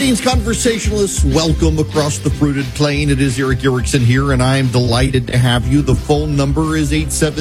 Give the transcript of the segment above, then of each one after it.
Greetings, conversationalists. Welcome across the fruited plain. It is Erick Erickson here, and I'm delighted to have you. The phone number is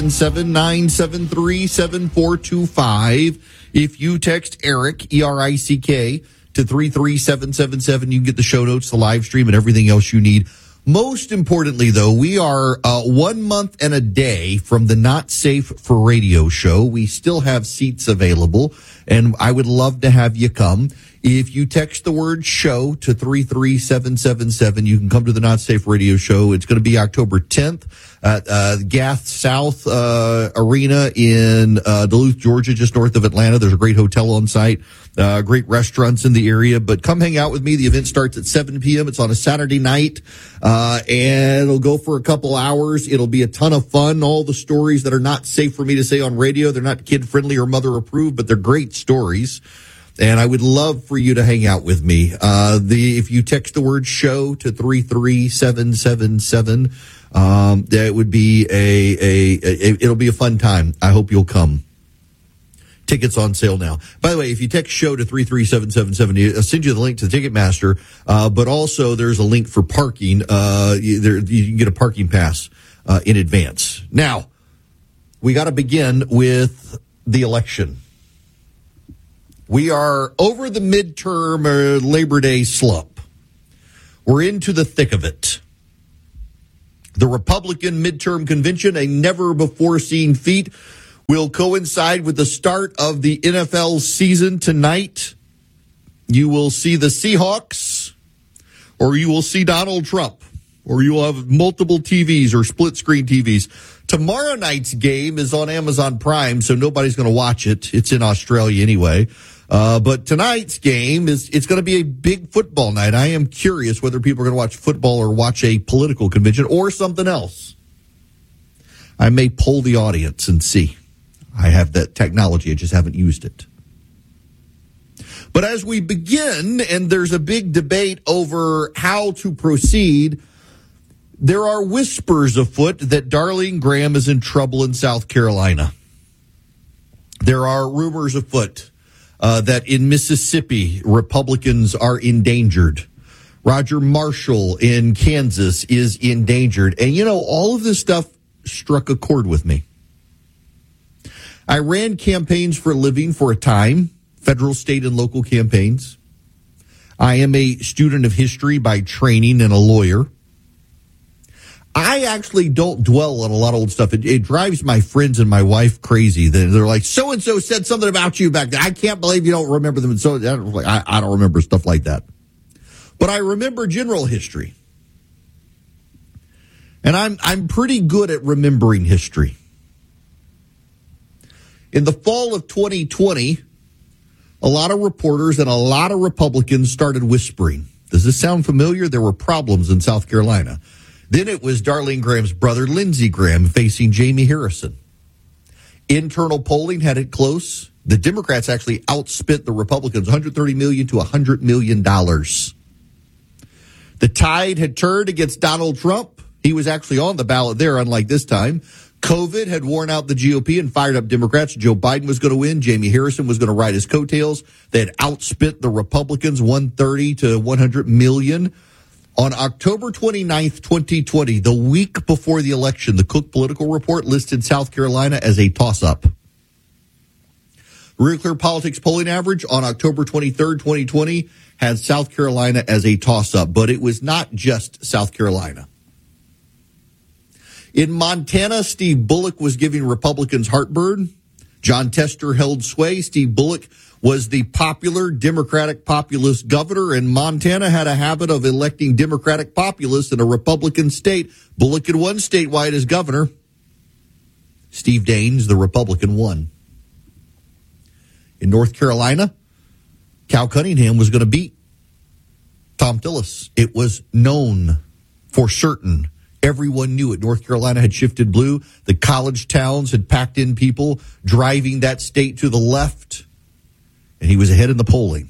877-973-7425. If you text Erick, E-R-I-C-K, to 33777, you can get the show notes, the live stream, and everything else you need. Most importantly, though, we are 1 month and a day from the Not Safe for Radio show. We still have seats available, and I would love to have you come. If you text the word show to 33777, you can come to the Not Safe Radio show. It's going to be October 10th at Gath South Arena in Duluth, Georgia, just north of Atlanta. There's a great hotel on site, great restaurants in the area. But come hang out with me. The event starts at 7 p.m. It's on a Saturday night, and it'll go for a couple hours. It'll be a ton of fun. All the stories that are not safe for me to say on radio, they're not kid-friendly or mother-approved, but they're great stories. And I would love for you to hang out with me. If you text the word show to 33777, that would be it'll be a fun time. I hope you'll come. Tickets on sale now. By the way, if you text show to 33777, I'll send you the link to the Ticketmaster. But also there's a link for parking. You can get a parking pass, in advance. Now, we got to begin with the election. We are over the midterm or Labor Day slump. We're into the thick of it. The Republican midterm convention, a never-before-seen feat, will coincide with the start of the NFL season tonight. You will see the Seahawks, or you will see Donald Trump, or you will have multiple TVs or split-screen TVs. Tomorrow night's game is on Amazon Prime, so nobody's going to watch it. It's in Australia anyway. But tonight's game it's going to be a big football night. I am curious whether people are going to watch football or watch a political convention or something else. I may poll the audience and see. I have that technology. I just haven't used it. But as we begin, and there's a big debate over how to proceed, there are whispers afoot that Darlene Graham is in trouble in South Carolina. There are rumors afoot that in Mississippi, Republicans are endangered. Roger Marshall in Kansas is endangered. And, all of this stuff struck a chord with me. I ran campaigns for a living for a time, federal, state, and local campaigns. I am a student of history by training and a lawyer. I actually don't dwell on a lot of old stuff. It drives my friends and my wife crazy. They're like, so-and-so said something about you back then. I can't believe you don't remember them. And so I don't remember stuff like that. But I remember general history. And I'm pretty good at remembering history. In the fall of 2020, a lot of reporters and a lot of Republicans started whispering. Does this sound familiar? There were problems in South Carolina. Then it was Darlene Graham's brother, Lindsey Graham, facing Jamie Harrison. Internal polling had it close. The Democrats actually outspent the Republicans $130 million to $100 million. The tide had turned against Donald Trump. He was actually on the ballot there, unlike this time. COVID had worn out the GOP and fired up Democrats. Joe Biden was going to win. Jamie Harrison was going to ride his coattails. They had outspent the Republicans $130 to $100 million. On October 29th, 2020, the week before the election, the Cook Political Report listed South Carolina as a toss-up. Real Clear Politics polling average on October 23rd, 2020, had South Carolina as a toss-up, but it was not just South Carolina. In Montana, Steve Bullock was giving Republicans heartburn. John Tester held sway. Steve Bullock was the popular Democratic populist governor, and Montana had a habit of electing Democratic populists in a Republican state. Bullock had won statewide as governor. Steve Daines, the Republican, won. In North Carolina, Cal Cunningham was going to beat Tom Tillis. It was known for certain. Everyone knew it. North Carolina had shifted blue. The college towns had packed in people, driving that state to the left. And he was ahead in the polling.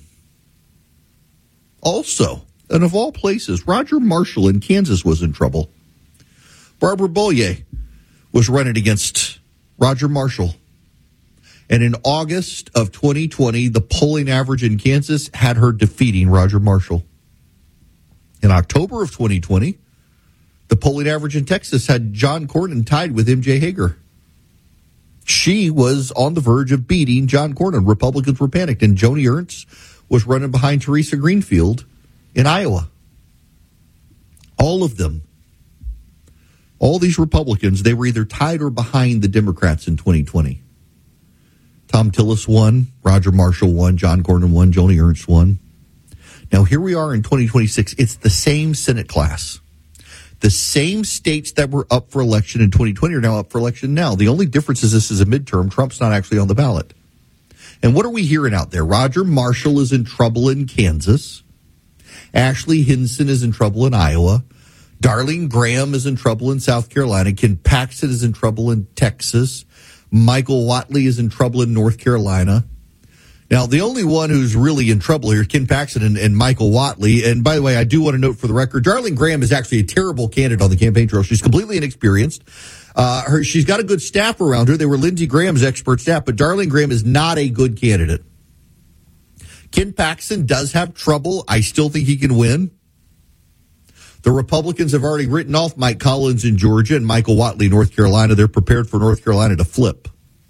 Also, and of all places, Roger Marshall in Kansas was in trouble. Barbara Bollier was running against Roger Marshall. And in August of 2020, the polling average in Kansas had her defeating Roger Marshall. In October of 2020, the polling average in Texas had John Cornyn tied with MJ Hager. She was on the verge of beating John Cornyn. Republicans were panicked, and Joni Ernst was running behind Teresa Greenfield in Iowa. All of them, all these Republicans, they were either tied or behind the Democrats in 2020. Tom Tillis won, Roger Marshall won, John Cornyn won, Joni Ernst won. Now here we are in 2026. It's the same Senate class. The same states that were up for election in 2020 are now up for election now. The only difference is this is a midterm. Trump's not actually on the ballot. And what are we hearing out there? Roger Marshall is in trouble in Kansas. Ashley Hinson is in trouble in Iowa. Darlene Graham is in trouble in South Carolina. Ken Paxton is in trouble in Texas. Michael Whatley is in trouble in North Carolina. Now, the only one who's really in trouble here, Ken Paxton and Michael Whatley. And by the way, I do want to note for the record, Darlene Graham is actually a terrible candidate on the campaign trail. She's completely inexperienced. She's got a good staff around her. They were Lindsey Graham's expert staff, but Darlene Graham is not a good candidate. Ken Paxton does have trouble. I still think he can win. The Republicans have already written off Mike Collins in Georgia and Michael Whatley, North Carolina. They're prepared for North Carolina to flip.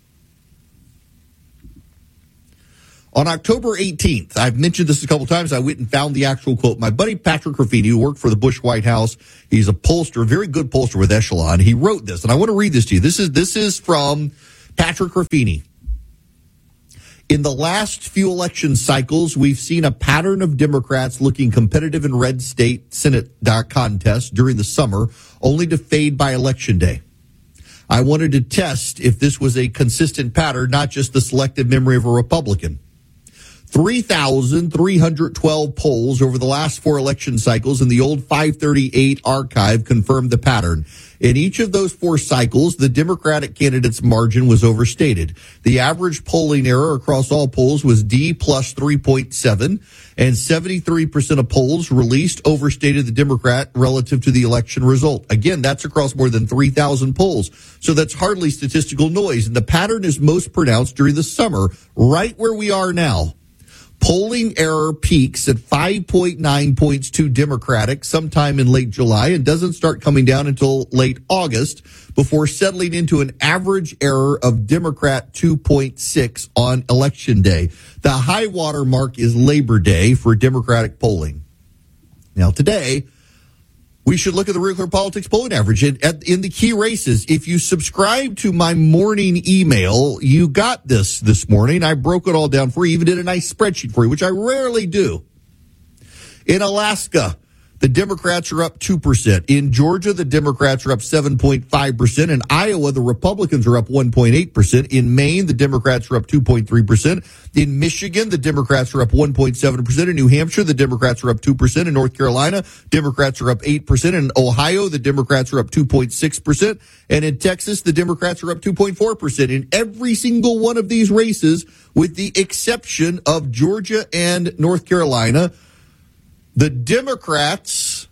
On October 18th, I've mentioned this a couple times. I went and found the actual quote. My buddy Patrick Ruffini, who worked for the Bush White House, he's a pollster, very good pollster with Echelon. He wrote this, and I want to read this to you. This is from Patrick Ruffini. In the last few election cycles, we've seen a pattern of Democrats looking competitive in red state Senate contests during the summer, only to fade by Election Day. I wanted to test if this was a consistent pattern, not just the selective memory of a Republican. 3,312 polls over the last 4 election cycles in the old 538 archive confirmed the pattern. In each of those 4 cycles, the Democratic candidate's margin was overstated. The average polling error across all polls was D plus 3.7, and 73% of polls released overstated the Democrat relative to the election result. Again, that's across more than 3,000 polls. So that's hardly statistical noise. And the pattern is most pronounced during the summer, right where we are now. Polling error peaks at 5.9 points to Democratic sometime in late July and doesn't start coming down until late August before settling into an average error of Democrat 2.6 on Election Day. The high water mark is Labor Day for Democratic polling. Now today, we should look at the Real Clear Politics polling average. In the key races, if you subscribe to my morning email, you got this morning. I broke it all down for you, even did a nice spreadsheet for you, which I rarely do. In Alaska, the Democrats are up 2%. In Georgia, the Democrats are up 7.5%. In Iowa, the Republicans are up 1.8%. In Maine, the Democrats are up 2.3%. In Michigan, the Democrats are up 1.7%. In New Hampshire, the Democrats are up 2%. In North Carolina, Democrats are up 8%. In Ohio, the Democrats are up 2.6%. And in Texas, the Democrats are up 2.4%. In every single one of these races, with the exception of Georgia and North Carolina, the Democrats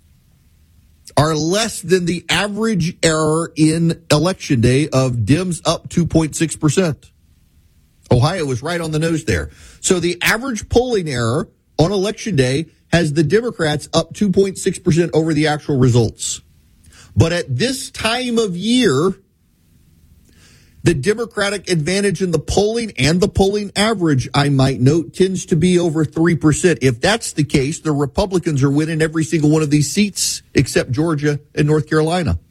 are less than the average error in Election Day of Dems up 2.6%. Ohio is right on the nose there. So the average polling error on Election Day has the Democrats up 2.6% over the actual results. But at this time of year, the Democratic advantage in the polling and the polling average, I might note, tends to be over 3%. If that's the case, the Republicans are winning every single one of these seats except Georgia and North Carolina.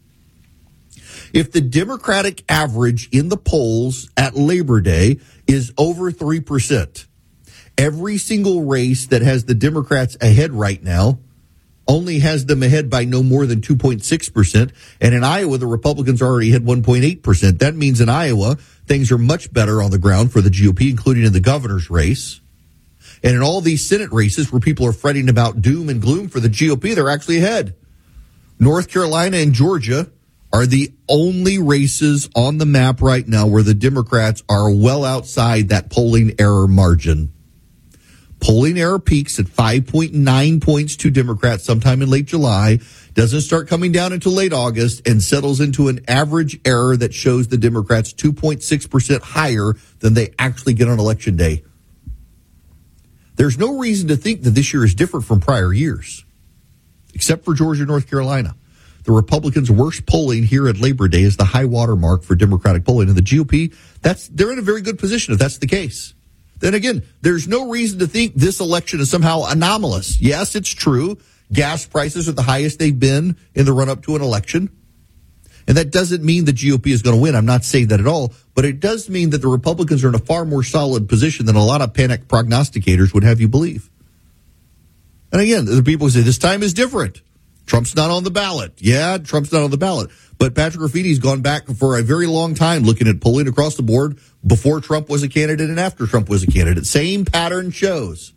If the Democratic average in the polls at Labor Day is over 3%, every single race that has the Democrats ahead right now only has them ahead by no more than 2.6%. And in Iowa, the Republicans already had 1.8%. That means in Iowa, things are much better on the ground for the GOP, including in the governor's race. And in all these Senate races where people are fretting about doom and gloom for the GOP, they're actually ahead. North Carolina and Georgia are the only races on the map right now where the Democrats are well outside that polling error margin. Polling error peaks at 5.9 points to Democrats sometime in late July, doesn't start coming down until late August, and settles into an average error that shows the Democrats 2.6% higher than they actually get on Election Day. There's no reason to think that this year is different from prior years, except for Georgia and North Carolina. The Republicans' worst polling here at Labor Day is the high water mark for Democratic polling. And the GOP, they're in a very good position if that's the case. Then again, there's no reason to think this election is somehow anomalous. Yes, it's true. Gas prices are the highest they've been in the run-up to an election. And that doesn't mean the GOP is going to win. I'm not saying that at all. But it does mean that the Republicans are in a far more solid position than a lot of panic prognosticators would have you believe. And again, the people who say this time is different. Trump's not on the ballot. Yeah, Trump's not on the ballot. But Patrick Rafiti's gone back for a very long time looking at polling across the board before Trump was a candidate and after Trump was a candidate. Same pattern shows.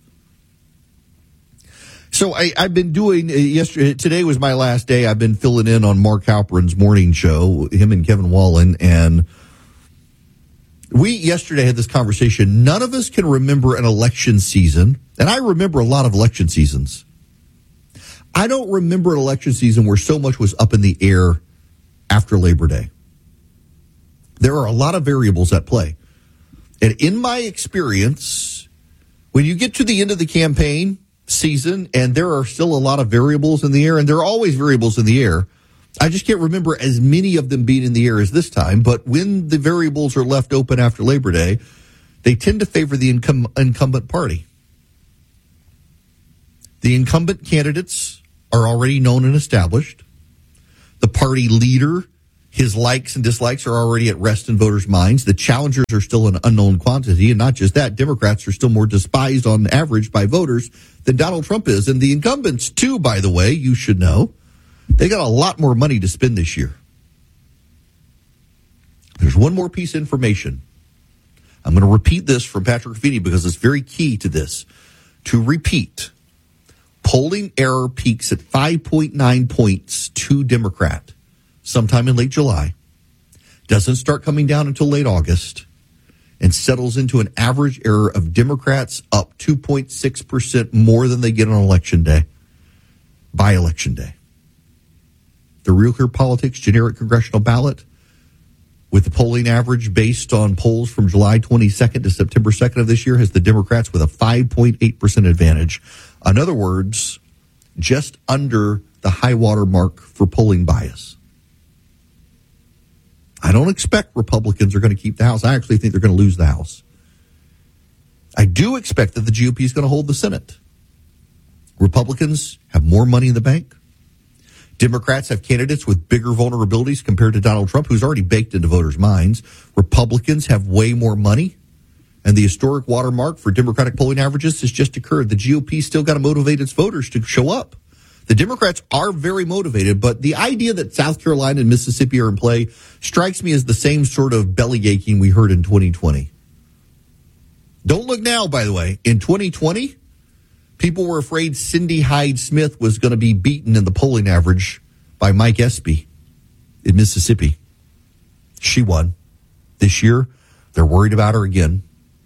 So I've been doing yesterday. Today was my last day. I've been filling in on Mark Halperin's morning show, him and Kevin Wallen. And we yesterday had this conversation. None of us can remember an election season. And I remember a lot of election seasons. I don't remember an election season where so much was up in the air after Labor Day. There are a lot of variables at play. And in my experience, when you get to the end of the campaign season and there are still a lot of variables in the air, and there are always variables in the air, I just can't remember as many of them being in the air as this time. But when the variables are left open after Labor Day, they tend to favor the incumbent party. The incumbent candidates are already known and established. The party leader, his likes and dislikes are already at rest in voters' minds. The challengers are still an unknown quantity. And not just that, Democrats are still more despised on average by voters than Donald Trump is. And the incumbents, too, by the way, you should know, they got a lot more money to spend this year. There's one more piece of information. I'm going to repeat this from Patrick Rafiti because it's very key to this. To repeat, polling error peaks at 5.9 points to Democrat sometime in late July, doesn't start coming down until late August, and settles into an average error of Democrats up 2.6% more than they get on Election Day, by Election Day. The Real Clear Politics generic congressional ballot, with the polling average based on polls from July 22nd to September 2nd of this year, has the Democrats with a 5.8% advantage. In other words, just under the high water mark for polling bias. I don't expect Republicans are going to keep the House. I actually think they're going to lose the House. I do expect that the GOP is going to hold the Senate. Republicans have more money in the bank. Democrats have candidates with bigger vulnerabilities compared to Donald Trump, who's already baked into voters' minds. Republicans have way more money. And the historic watermark for Democratic polling averages has just occurred. The GOP still got to motivate its voters to show up. The Democrats are very motivated, but the idea that South Carolina and Mississippi are in play strikes me as the same sort of belly aching we heard in 2020. Don't look now, by the way. In 2020, people were afraid Cindy Hyde-Smith was going to be beaten in the polling average by Mike Espy in Mississippi. She won. This year, they're worried about her again.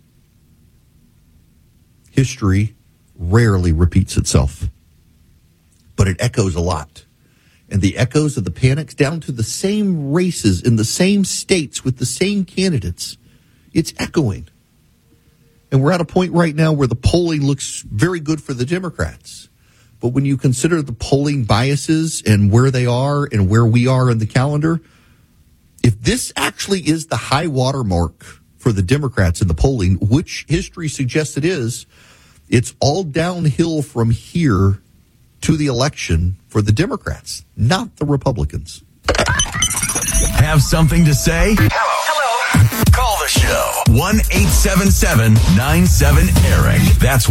History rarely repeats itself, but it echoes a lot. And the echoes of the panics down to the same races in the same states with the same candidates, it's echoing. And we're at a point right now where the polling looks very good for the Democrats. But when you consider the polling biases and where they are and where we are in the calendar, if this actually is the high water mark for the Democrats in the polling, which history suggests it is, it's all downhill from here to the election for the Democrats, not the Republicans. Have something to say? Hello. Call the show. 1-877-97-ERIC. That's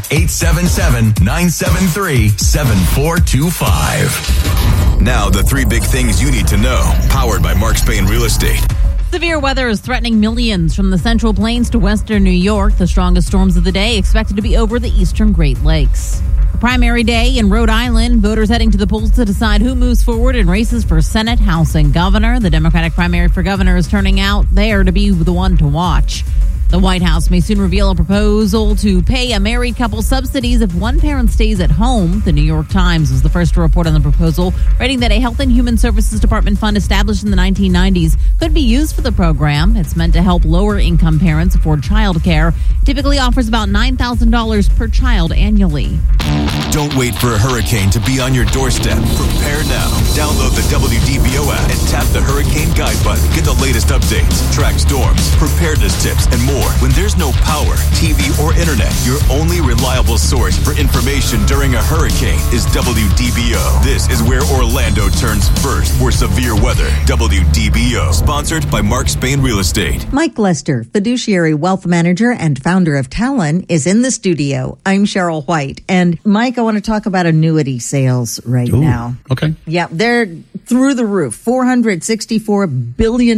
1-877-973-7425. Now the three big things you need to know. Powered by Mark Spain Real Estate. Severe weather is threatening millions from the Central Plains to western New York. The strongest storms of the day expected to be over the eastern Great Lakes. A primary day in Rhode Island. Voters heading to the polls to decide who moves forward in races for Senate, House, and Governor. The Democratic primary for governor is turning out there to be the one to watch. The White House may soon reveal a proposal to pay a married couple subsidies if one parent stays at home. The New York Times was the first to report on the proposal, writing that a Health and Human Services Department fund established in the 1990s could be used for the program. It's meant to help lower-income parents afford child care. Typically offers about $9,000 per child annually. Don't wait for a hurricane to be on your doorstep. Prepare now. Download the WDBO app and tap the Hurricane Guide button. Get the latest updates, track storms, preparedness tips, and more. When there's no power, TV, or internet, your only reliable source for information during a hurricane is WDBO. This is where Orlando turns first for severe weather. WDBO. Sponsored by Mark Spain Real Estate. Mike Lester, fiduciary wealth manager and founder of Talon, is in the studio. I'm Cheryl White. And Mike, I want to talk about annuity sales now. Okay. Yeah, they're through the roof. $464 billion in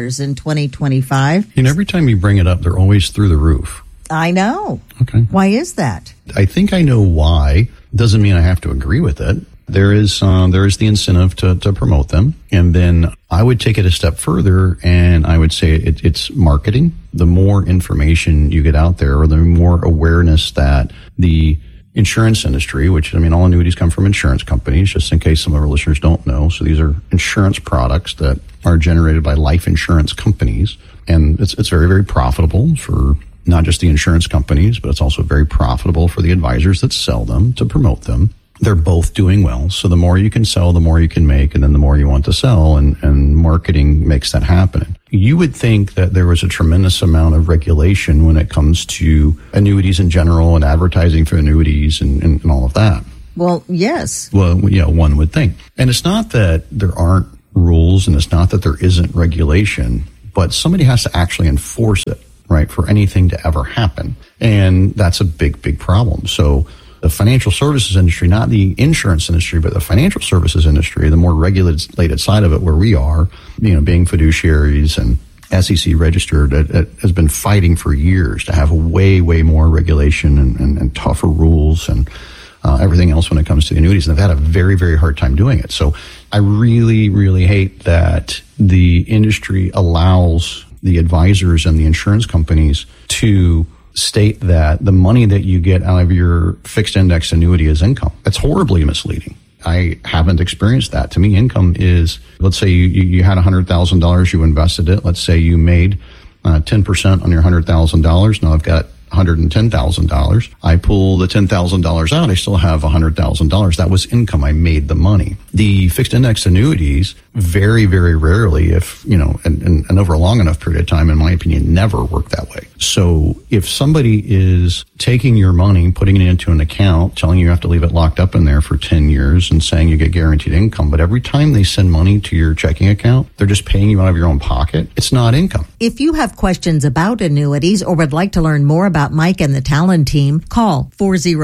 2025. Every time you bring it up, they're always through the roof. I know. Okay. Why is that? I think I know why. Doesn't mean I have to agree with it. There is the incentive to promote them. And then I would take it a step further and I would say it's marketing. The more information you get out there, or the more awareness that the insurance industry, which, all annuities come from insurance companies, just in case some of our listeners don't know. So these are insurance products that are generated by life insurance companies. And it's very, very profitable for not just the insurance companies, but it's also very profitable for the advisors that sell them to promote them. They're both doing well. So the more you can sell, the more you can make, and then the more you want to sell, and marketing makes that happen. You would think that there was a tremendous amount of regulation when it comes to annuities in general and advertising for annuities and all of that. Well, yes. Well, one would think. And it's not that there aren't rules, and it's not that there isn't regulation, but somebody has to actually enforce it, right, for anything to ever happen. And that's a big, big problem. So the financial services industry, not the insurance industry, but the financial services industry, the more regulated side of it where we are, being fiduciaries and SEC registered, it has been fighting for years to have way, way more regulation and tougher rules and everything else when it comes to the annuities. And they've had a very, very hard time doing it. So I really, really hate that the industry allows the advisors and the insurance companies to state that the money that you get out of your fixed index annuity is income. That's horribly misleading. I haven't experienced that. To me, income is, let's say you had $100,000, you invested it. Let's say you made 10% on your $100,000. Now I've got $110,000. I pull the $10,000 out. I still have $100,000. That was income. I made the money. The fixed index annuities very, very rarely, if, and over a long enough period of time, in my opinion, never work that way. So if somebody is taking your money, putting it into an account, telling you have to leave it locked up in there for 10 years and saying you get guaranteed income, but every time they send money to your checking account, they're just paying you out of your own pocket, it's not income. If you have questions about annuities or would like to learn more about Mike and the Talon team, call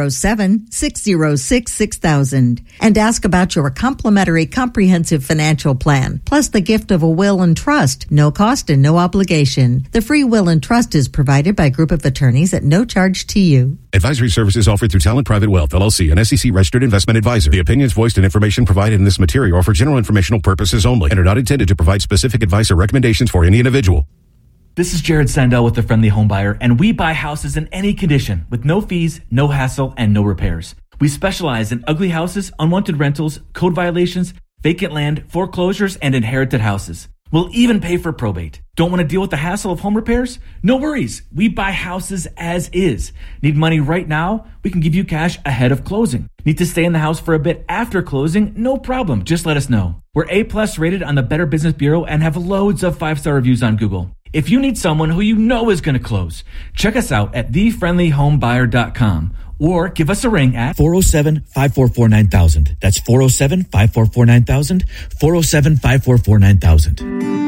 407-606-6000 and ask about your complimentary comprehensive financial plan, plus the gift of a will and trust, no cost and no obligation. The free will and trust is provided by a group of attorneys at no charge to you. Advisory services offered through Talon Private Wealth, LLC, an SEC registered investment advisor. The opinions voiced and information provided in this material are for general informational purposes only and are not intended to provide specific advice or recommendations for any individual. This is Jared Sandell with The Friendly Home Buyer, and we buy houses in any condition with no fees, no hassle, and no repairs. We specialize in ugly houses, unwanted rentals, code violations, vacant land, foreclosures, and inherited houses. We'll even pay for probate. Don't want to deal with the hassle of home repairs? No worries. We buy houses as is. Need money right now? We can give you cash ahead of closing. Need to stay in the house for a bit after closing? No problem. Just let us know. We're A+ rated on the Better Business Bureau and have loads of 5-star reviews on Google. If you need someone who you know is going to close, check us out at thefriendlyhomebuyer.com or give us a ring at 407-544-9000. That's 407-544-9000, 407-544-9000.